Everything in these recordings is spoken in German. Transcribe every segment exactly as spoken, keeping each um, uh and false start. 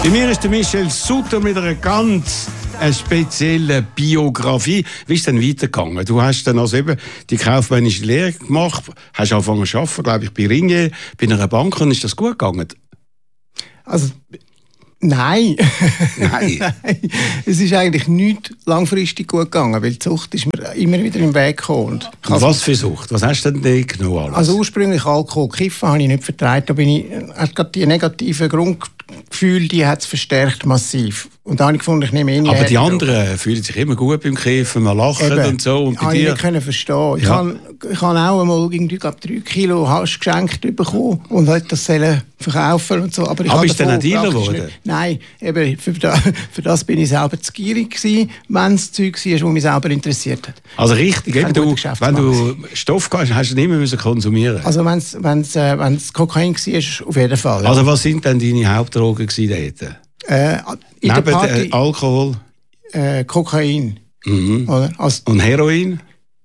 Bei mir ist der Michel Sutter mit einer ganz eine spezielle Biografie. Wie ist es denn weitergegangen? Du hast dann also eben die kaufmännische Lehre gemacht, hast angefangen zu arbeiten, glaube ich, bei Ringier, bei einer Bank, und ist das gut gegangen? Also, nein. Nein. Nein. Es ist eigentlich nicht langfristig gut gegangen, weil die Sucht ist mir immer wieder im Weg gekommen. Und Und was für Sucht? Was hast du denn da genommen? Alles? Also ursprünglich Alkohol, Kiffen habe ich nicht vertragen. Da bin ich, hat gerade die negativen Grundgefühle, die hat es verstärkt massiv. Und da habe ich gefunden, ich nehme eh nie Aber die her. anderen fühlen sich immer gut beim Kiffen, man lacht Eben. und so. Und bei habe ich dir? nicht können verstehen. Ich Ja. habe ich habe auch einmal irgendwie, glaube drei Kilo Hasch geschenkt bekommen und wollte das sollen verkaufen und so. Aber ich Aber habe bist du dann davon ein Dealer praktisch geworden? nicht- Nein, eben, für, das, für das bin ich selber zu gierig gewesen, wenn es Zeug war, das mich selber interessiert hat. Also richtig, Kein eben, du, guter wenn du Geschäftsmann. Stoff hast, hast du nicht mehr müssen konsumieren. Also wenn es wenn's, äh, wenn's Kokain war, auf jeden Fall. Ja. Also was sind denn deine Hauptdrogen gewesen dort? äh, in der Neben Party, äh, Alkohol äh, Kokain. mhm. Oder? Also, und Heroin?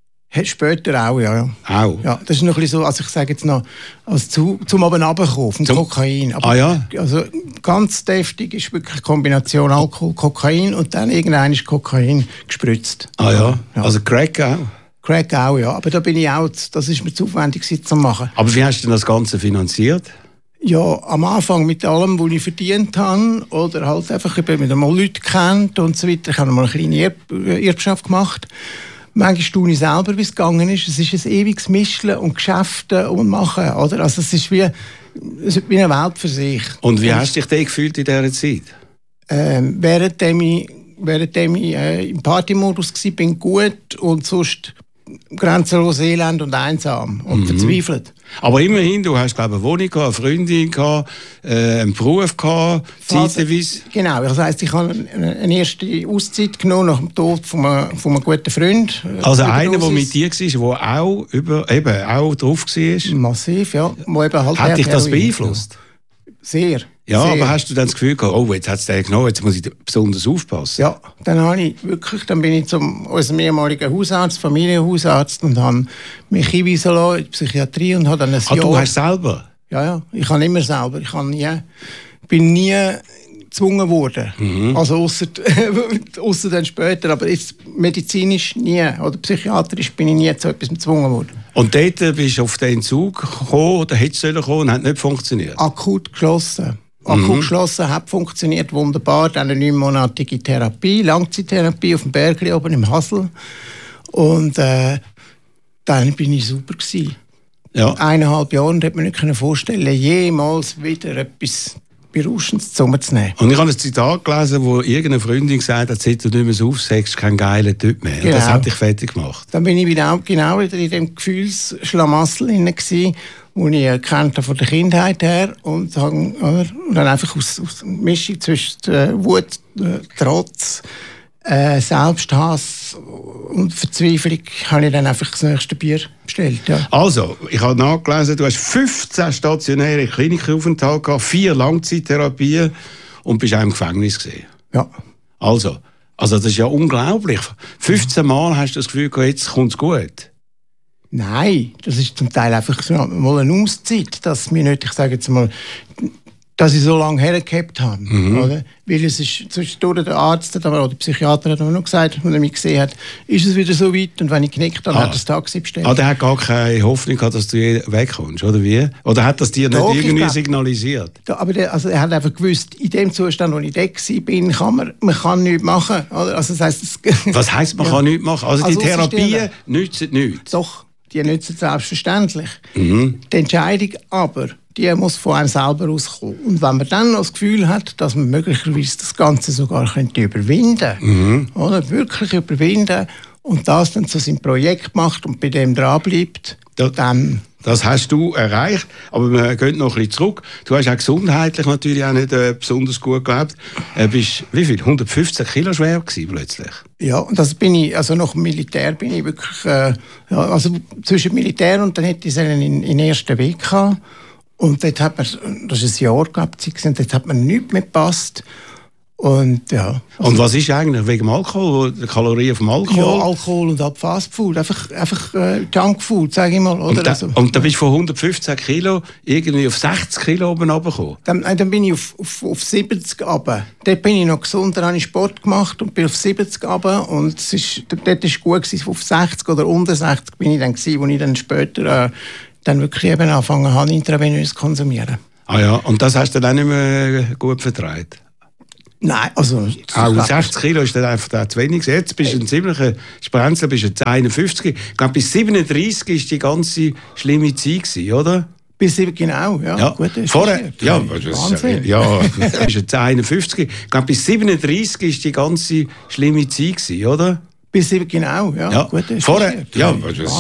später auch, ja. ja. Auch? Ja, das ist noch ein bisschen so, also ich sage jetzt noch, also zu, zum oben runterkommen, vom Zum- Kokain. Aber Ah ja? Also ganz deftig ist wirklich eine Kombination Alkohol, Kokain und dann irgendwann ist Kokain gespritzt. Ah ja? Ja. Also Crack auch? Crack auch, ja. Aber da bin ich auch, das ist mir zu aufwendig gewesen, zu machen. Aber wie hast du denn das Ganze finanziert? Ja, am Anfang mit allem, was ich verdient habe, oder halt einfach, ich habe mal Leute kennt und so weiter. Ich habe mal eine kleine Erb Erbschaft gemacht. Manchmal staune ich selber, wie es gegangen ist. Es ist ein ewiges Mischeln und Geschäften und Machen, oder? Also es ist wie, es ist wie eine Welt für sich. Und wie hast du dich da gefühlt in dieser Zeit? Ähm, währenddem ich, währenddem ich äh, im Partymodus war, bin ich gut und sonst grenzenlos elend und einsam und verzweifelt. Aber immerhin, du hast, glaube ich, eine Wohnung gehabt, eine Freundin gehabt, äh, einen Beruf gehabt, zeitweise. Genau, das heisst, ich habe eine, eine erste Auszeit genommen nach dem Tod von einem, von einem guten Freund. äh, Also einer, der Überdosis. mit dir war, der auch, über, eben, auch drauf war. Massiv, ja. Wo eben halt Hat dich das Heroin- beeinflusst? Sehr. Ja, sehr. aber hast du dann das Gefühl gehabt, oh, jetzt hat es den genommen, jetzt muss ich besonders aufpassen? Ja, dann habe ich wirklich, dann bin ich zum unserem ehemaligen Hausarzt, Familienhausarzt, und habe mich hinweisen lassen in die Psychiatrie und habe dann ein Ah, Jahr... du hast selber? Ja, ja, ich kann immer selber. Ich kann nie, bin nie gezwungen worden. Mhm. Also ausser, ausser dann später, aber jetzt medizinisch nie oder psychiatrisch bin ich nie zu etwas gezwungen worden. Und dort bist du auf den Entzug gekommen, oder hättest du kommen und hat nicht funktioniert? Akut geschlossen. Akut Mhm. geschlossen, hat funktioniert wunderbar. Dann eine neunmonatige Therapie, Langzeittherapie auf dem Bergli oben im Hasel. Und äh, dann bin ich super gewesen. Ja. Eineinhalb Jahre und hätte mir nicht vorstellen, jemals wieder etwas Berauschendes zu mir zu nehmen. Und ich habe ein Zitat gelesen, wo irgendeine Freundin gesagt hat, seit du nicht mehr so aufsagst, kein geiler Typ mehr. Und das Genau. hat dich fertig gemacht. Dann bin ich wieder, genau wieder in dem Gefühlsschlamassel hinein gsi, wo ich erkannt habe von der Kindheit her und, dann- oder? und dann einfach aus, aus der Mischung zwischen äh, Wut, äh, Trotz, äh, Selbsthass und Verzweiflung habe ich dann einfach das nächste Bier bestellt. Ja. Also, ich habe nachgelesen, du hast fünfzehn stationäre Klinikaufenthalte gehabt, vier Langzeittherapien und bist auch im Gefängnis gesehen. Ja. Also, also, das ist ja unglaublich. fünfzehn Mal hast du das Gefühl gehabt, jetzt kommt es gut. Nein, das ist zum Teil einfach so mal eine Auszeit, dass mir nicht, ich sage jetzt mal, dass ich so lange hergehabt habe. Mhm. Oder? Weil es ist zwischendurch der Arzt hat, aber, oder der Psychiater hat mir noch gesagt, als er mich gesehen hat, ist es wieder so weit und wenn ich genickt habe, Ah. hat er das Taxi bestellt. Ah, der hat gar keine Hoffnung gehabt, dass du je wegkommst, oder wie? Oder hat das dir nicht Doch, ich irgendwie glaub- signalisiert? Da, aber der, also er hat einfach gewusst, in dem Zustand, wo ich da war, kann man, man kann nichts machen. Oder? Also das heisst, es, Was heisst, man Ja. kann nichts machen? Also, Also die Therapie Außenstehende. nützt nichts. Doch, die nützen selbstverständlich. Mhm. Die Entscheidung aber, die muss von einem selber auskommen. Und wenn man dann noch das Gefühl hat, dass man möglicherweise das Ganze sogar könnte überwinden Mhm. oder wirklich überwinden und das dann zu seinem Projekt macht und bei dem dranbleibt, Da- dann... Das hast du erreicht, aber wir gehen noch ein bisschen zurück. Du hast auch gesundheitlich natürlich auch nicht äh, besonders gut gelebt. Du äh, bist, wie viel? hundertfünfzehn Kilo schwer gewesen plötzlich. Ja, und das bin ich, also nach dem Militär bin ich wirklich, äh, ja, also zwischen Militär und dann hätte ich es in, in den ersten Weg gehabt. Und dort hat man, das ist ein Jahr, glaube ich, und dort hat mir nichts mehr gepasst. Und ja. Also, und was ist eigentlich wegen dem Alkohol, die Kalorien vom Alkohol? Ja, Alkohol und ab Fastfood, einfach, einfach äh, Junkfood, sage ich mal. Oder? Und, da, also, und da bist du von hundertfünfzehn Kilo irgendwie auf sechzig Kilo oben runtergekommen? Dann, nein, dann bin ich auf, auf, auf siebzig runter. Dort bin ich noch gesund, dann habe ich Sport gemacht und bin auf siebzig runter. Und es ist, dort war es gut gewesen, auf sechzig oder unter sechzig bin ich dann gewesen, wo ich dann später äh, dann wirklich eben angefangen habe, intravenös zu konsumieren. Ah ja, und das hast du dann auch nicht mehr gut vertragen? Nein, also... Auch sechzig Kilo ist dann einfach zu wenig. Jetzt bist du ein ziemlicher Sprenzel, bist jetzt einundfünfzig. Ich glaube, bis siebenunddreißig war die ganze schlimme Zeit gewesen, oder? Bis sieben, genau, ja. Ja, gut, das vorher, ist ja, Wahnsinn. Ja, du bist jetzt einundfünfzig. Ich glaube, bis siebenunddreißig war die ganze schlimme Zeit gewesen, oder? Bis sieben, genau, ja. Ja, gut, das vorher, ist ja, ja,